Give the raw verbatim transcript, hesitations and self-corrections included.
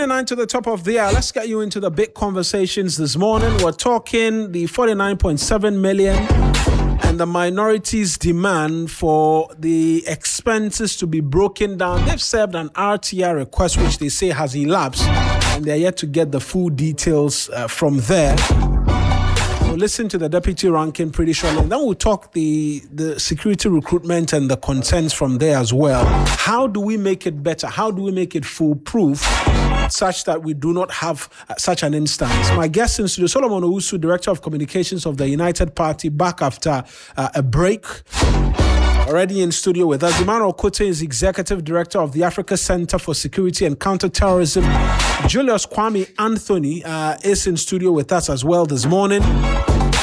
twenty-nine to the top of the hour. Let's get you into the big conversations this morning. We're talking the forty-nine point seven million and the minorities' demand for the expenses to be broken down. They've served an R T I request, which they say has elapsed, and they're yet to get the full details uh, from there. We'll listen to the deputy ranking pretty shortly, and then we'll talk the, the security recruitment and the concerns from there as well. How do we make it better? How do we make it foolproof such that we do not have uh, such an instance? My guest in studio, Solomon Owusu, Director of Communications of the United Party, back after uh, a break. Already in studio with us, Emmanuel Kote is Executive Director of the Africa Center for Security and Counterterrorism. Julius Kwame Anthony uh, is in studio with us as well this morning.